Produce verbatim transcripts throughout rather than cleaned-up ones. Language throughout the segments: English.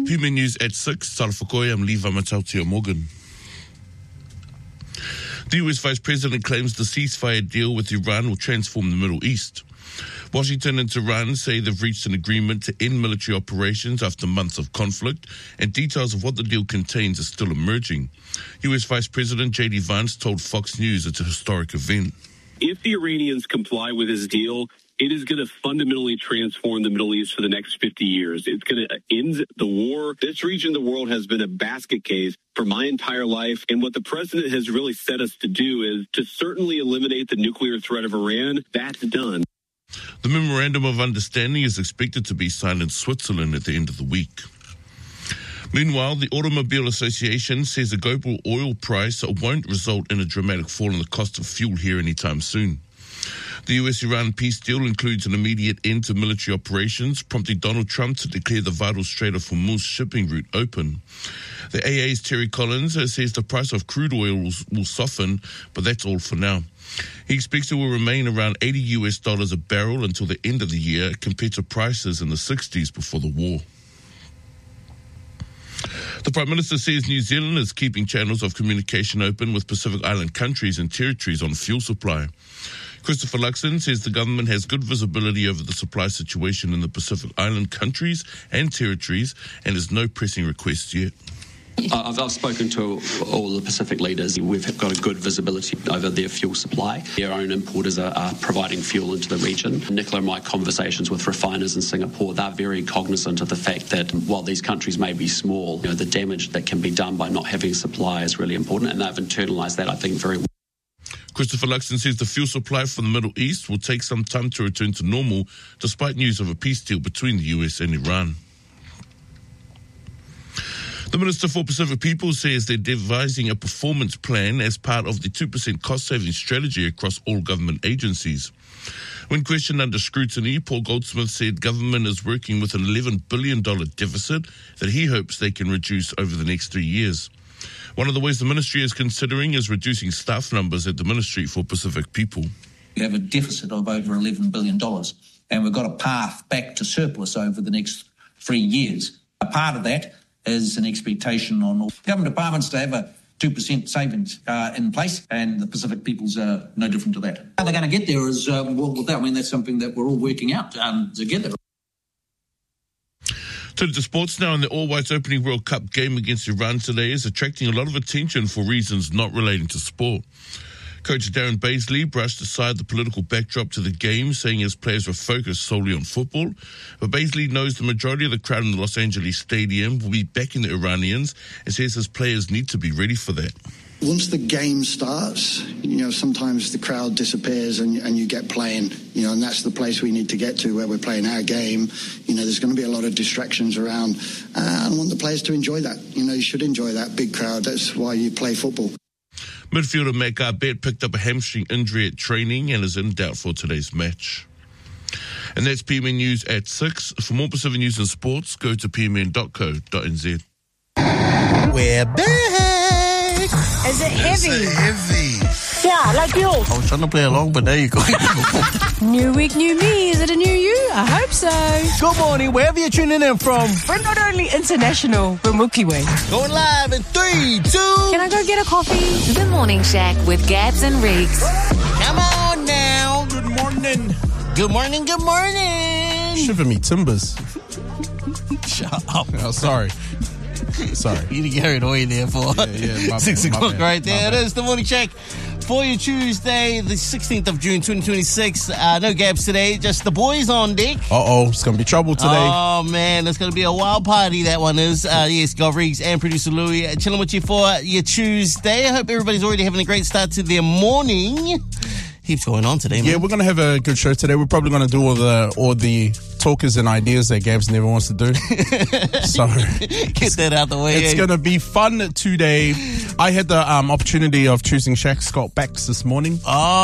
P M News at six. Tara Whakoe, I'm Levi Matautia Morgan. The U S Vice President claims the ceasefire deal with Iran will transform the Middle East. Washington and Tehran say they've reached an agreement to end military operations after months of conflict, and details of what the deal contains are still emerging. U S Vice President J D Vance told Fox News it's a historic event. If the Iranians comply with this deal, it is going to fundamentally transform the Middle East for the next fifty years. It's going to end the war. This region of the world has been a basket case for my entire life. And what the president has really set us to do is to certainly eliminate the nuclear threat of Iran. That's done. The Memorandum of Understanding is expected to be signed in Switzerland at the end of the week. Meanwhile, the Automobile Association says the global oil price won't result in a dramatic fall in the cost of fuel here anytime soon. The U S-Iran peace deal includes an immediate end to military operations, prompting Donald Trump to declare the vital Strait of Hormuz shipping route open. The A A's Terry Collins says the price of crude oil will, will soften, but that's all for now. He expects it will remain around eighty U S dollars a barrel until the end of the year, compared to prices in the sixties before the war. The Prime Minister says New Zealand is keeping channels of communication open with Pacific Island countries and territories on fuel supply. Christopher Luxon says the government has good visibility over the supply situation in the Pacific Island countries and territories, and has no pressing requests yet. I've, I've spoken to all the Pacific leaders. We've got a good visibility over their fuel supply. Their own importers are, are providing fuel into the region. Nicola and my conversations with refiners in Singapore, they're very cognizant of the fact that while these countries may be small, you know, the damage that can be done by not having supply is really important, and they've internalised that, I think, very well. Christopher Luxon says the fuel supply from the Middle East will take some time to return to normal, despite news of a peace deal between the U S and Iran. The Minister for Pacific People says they're devising a performance plan as part of the two percent cost-saving strategy across all government agencies. When questioned under scrutiny, Paul Goldsmith said government is working with an eleven billion dollars deficit that he hopes they can reduce over the next three years. One of the ways the ministry is considering is reducing staff numbers at the Ministry for Pacific People. We have a deficit of over eleven billion dollars, and we've got a path back to surplus over the next three years. A part of that is an expectation on all government departments to have a two percent savings uh, in place, and the Pacific People's are no different to that. How they're going to get there is, uh, well, with that, I mean, that's something that we're all working out um, together. Turning to sports now, in the All-Whites opening World Cup game against Iran today is attracting a lot of attention for reasons not relating to sport. Coach Darren Baisley brushed aside the political backdrop to the game, saying his players were focused solely on football. But Baisley knows the majority of the crowd in the Los Angeles Stadium will be backing the Iranians, and says his players need to be ready for that. Once the game starts, you know, sometimes the crowd disappears and, and you get playing, you know, and that's the place we need to get to, where we're playing our game. You know, there's going to be a lot of distractions around, uh, and I want the players to enjoy that. You know, you should enjoy that big crowd. That's why you play football. Midfielder Matt Garbett picked up a hamstring injury at training and is in doubt for today's match. And that's P M N News at six. For more Pacific News and sports, go to p m n dot co dot n z. We're back! Is it heavy? Is it heavy? Yeah, like yours. I was trying to play along, but there you go. New week, new me. Is it a new you? I hope so. Good morning, wherever you're tuning in from. We're not only international, we're Milky Way. Going live in three, two. Can I go get a coffee? The Morning Shack with Gabs and Riggs. Come on now. Good morning. Good morning, good morning. Shiver me timbers. Shut up. Oh, sorry. Sorry. You didn't get carried away there for yeah, yeah, my six bad, o'clock bad, right there. It bad. is the Morning Check for you Tuesday, the sixteenth of June, twenty twenty-six. Uh, no Gabs today, just the boys on deck. Uh-oh, it's going to be trouble today. Oh, man, it's going to be a wild party, that one is. Uh, yes, Gav Riggs and producer Louie uh, chilling with you for your Tuesday. I hope everybody's already having a great start to their morning. Heaps going on today, man. Yeah, we're going to have a good show today. We're probably going to do all the all the talkers and ideas that Gabs never wants to do. So get that out the way. It's eh? going to be fun today. I had the um, opportunity of choosing Shaq Scott Backs this morning.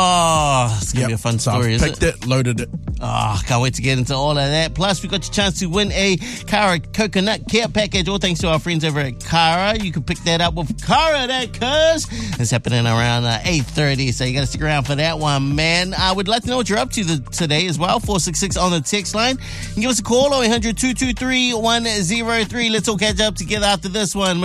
Oh, it's going to Yep. be a fun So story, I've isn't picked it? it, loaded it. Oh, can't wait to get into all of that. Plus, we got your chance to win a Kara Coconut Care Package, all thanks to our friends over at Kara. You can pick that up with Kara, that cuz. It's happening around uh, eight thirty, so you got to stick around for that one. my man. I would like to know what you're up to the, today as well. four six six on the text line. You can give us a call, oh eight hundred, two two three, one oh three. Let's all catch up together after this one.